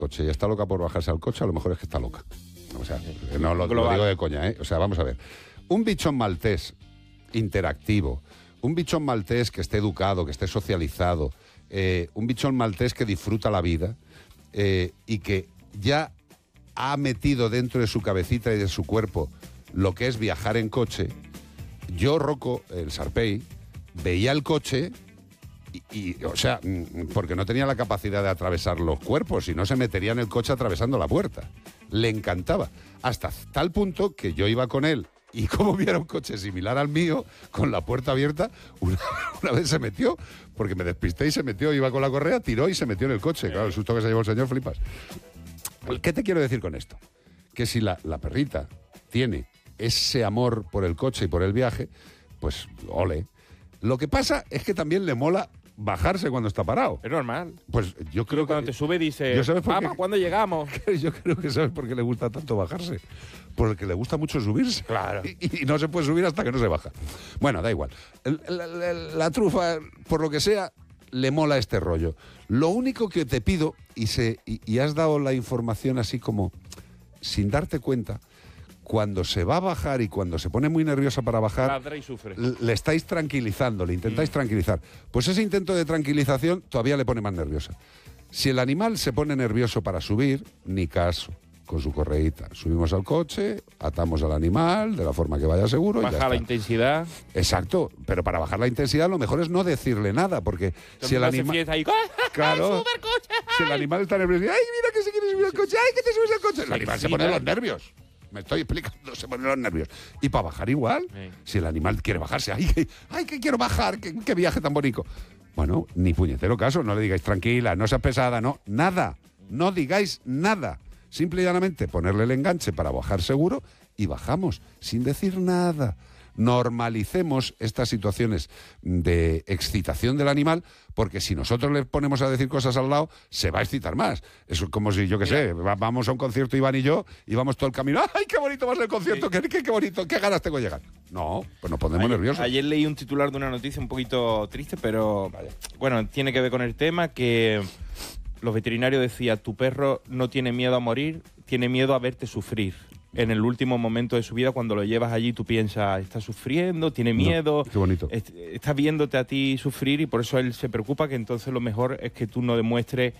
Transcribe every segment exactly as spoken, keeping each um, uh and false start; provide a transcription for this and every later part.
coche y está loca por bajarse al coche, a lo mejor es que está loca. O sea, no lo, lo digo de coña, ¿eh? O sea, vamos a ver. Un bichón maltés interactivo, un bichón maltés que esté educado, que esté socializado, eh, un bichón maltés que disfruta la vida eh, y que ya ha metido dentro de su cabecita y de su cuerpo lo que es viajar en coche. Yo, Rocco, el Sarpey, veía el coche y, y, o sea, porque no tenía la capacidad de atravesar los cuerpos, y no se metería en el coche atravesando la puerta. Le encantaba, hasta tal punto que yo iba con él y como viera un coche similar al mío, con la puerta abierta, una, una vez se metió, porque me despisté y se metió, iba con la correa, tiró y se metió en el coche. Claro, el susto que se llevó el señor, flipas. ¿Qué te quiero decir con esto? Que si la, la perrita tiene ese amor por el coche y por el viaje, pues ole. Lo que pasa es que también le mola bajarse cuando está parado. Es normal. Pues yo creo y cuando que... te sube dice, papá, ¿cuándo llegamos? Yo creo que sabes por qué le gusta tanto bajarse. Porque le gusta mucho subirse. Claro. Y, y no se puede subir hasta que no se baja. Bueno, da igual. El, la, la, la trufa, por lo que sea, le mola este rollo. Lo único que te pido, y, se, y, y has dado la información así como sin darte cuenta, cuando se va a bajar y cuando se pone muy nerviosa para bajar, ladra y sufre. Le estáis tranquilizando, le intentáis mm. tranquilizar. Pues ese intento de tranquilización todavía le pone más nerviosa. Si el animal se pone nervioso para subir, ni caso, con su correíta. Subimos al coche, atamos al animal de la forma que vaya seguro. Baja la intensidad. Exacto, pero para bajar la intensidad lo mejor es no decirle nada, porque Todo si el animal... Ahí, claro, si el animal está nervioso, ¡ay, mira que se quiere subir al coche! ¡Ay, que te subes al coche! El sí, animal sí, se pone sí, los nervios. Me estoy explicando, se ponen los nervios. Y para bajar igual, sí. Si el animal quiere bajarse, ¡ay, que, ay, que quiero bajar! Qué, ¡Qué viaje tan bonito! Bueno, ni puñetero caso, no le digáis tranquila, no seas pesada, no, nada, no digáis nada. Simple y llanamente ponerle el enganche para bajar seguro y bajamos, sin decir nada. Normalicemos estas situaciones de excitación del animal, porque si nosotros le ponemos a decir cosas al lado, se va a excitar más. Es como si, yo qué sé, vamos a un concierto Iván y yo, y vamos todo el camino, ¡ay, qué bonito va a ser el concierto! Sí. Qué, qué, qué bonito! ¡Qué ganas tengo de llegar! No, pues nos ponemos ayer, nerviosos. Ayer leí un titular de una noticia un poquito triste, pero vale. Bueno, tiene que ver con el tema que los veterinarios decían, tu perro no tiene miedo a morir, tiene miedo a verte sufrir. En el último momento de su vida, cuando lo llevas allí, tú piensas, está sufriendo, tiene miedo, no, qué bonito. Est está viéndote a ti sufrir, y por eso él se preocupa, que entonces lo mejor es que tú no demuestres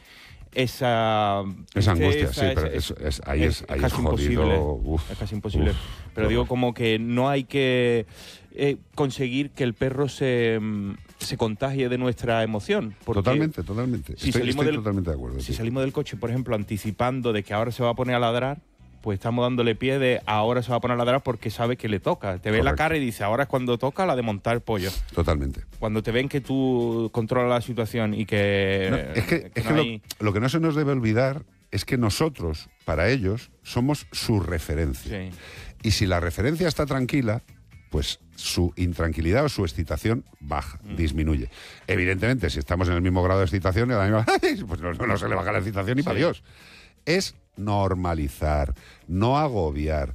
esa... Esa angustia, esa, sí, pero es, es, es, ahí es, es, ahí casi es jodido. Imposible, uf, es casi imposible. Uf, pero digo, como que no hay que eh, conseguir que el perro se, se contagie de nuestra emoción. Totalmente, totalmente. Si estoy salimos estoy del, totalmente de acuerdo. Si tío. salimos del coche, por ejemplo, anticipando de que ahora se va a poner a ladrar, pues estamos dándole pie de ahora se va a poner a ladrar porque sabe que le toca. Te ve Correcto. La cara y dice, ahora es cuando toca la de montar el pollo. Totalmente. Cuando te ven que tú controlas la situación y que... No, es que, que es no que hay... lo, lo que no se nos debe olvidar es que nosotros, para ellos, somos su referencia. Sí. Y si la referencia está tranquila, pues su intranquilidad o su excitación baja, mm. disminuye. Evidentemente, si estamos en el mismo grado de excitación, el animal, pues no, no, no se le baja la excitación ni sí. para Dios. Es normalizar, no agobiar,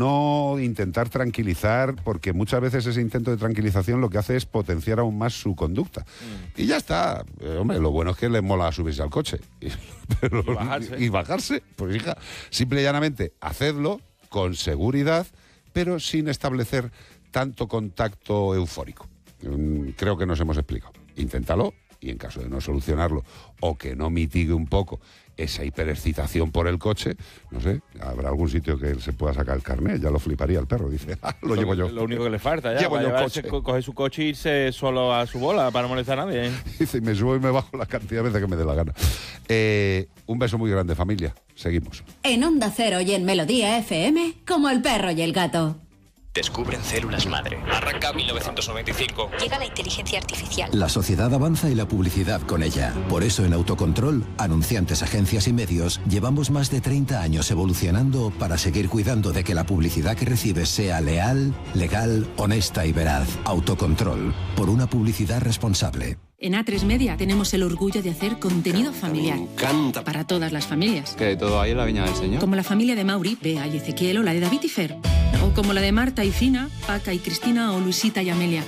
no intentar tranquilizar, porque muchas veces ese intento de tranquilización lo que hace es potenciar aún más su conducta. Mm. Y ya está. Eh, hombre, lo bueno es que les mola subirse al coche. Y, pero, y bajarse. Y bajarse, pues hija, simple y llanamente, hacedlo con seguridad, pero sin establecer tanto contacto eufórico. Mm, creo que nos hemos explicado. Inténtalo, y en caso de no solucionarlo, o que no mitigue un poco esa hiperexcitación por el coche, no sé, habrá algún sitio que él se pueda sacar el carnet, ya lo fliparía el perro, dice, ah, lo, lo llevo yo. Lo único que le falta, ya, llevo para yo llevarse, coche. coger su coche e irse solo a su bola para no molestar a nadie. ¿eh? Dice, y me subo y me bajo la cantidad de veces que me dé la gana. Eh, un beso muy grande, familia. Seguimos. En Onda Cero y en Melodía F M, como el perro y el gato. Descubren células madre. Arranca mil novecientos noventa y cinco. Llega la inteligencia artificial. La sociedad avanza y la publicidad con ella. Por eso en Autocontrol, anunciantes, agencias y medios, llevamos más de treinta años evolucionando para seguir cuidando de que la publicidad que recibes sea leal, legal, honesta y veraz. Autocontrol. Por una publicidad responsable. En A tres Media tenemos el orgullo de hacer contenido familiar. Me encanta. Para todas las familias. Que de todo hay en la viña del Señor. Como la familia de Mauri, Bea y Ezequiel, o la de David y Fer. O como la de Marta y Fina, Paca y Cristina, o Luisita y Amelia.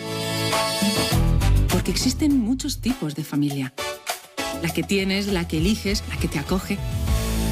Porque existen muchos tipos de familia. La que tienes, la que eliges, la que te acoge.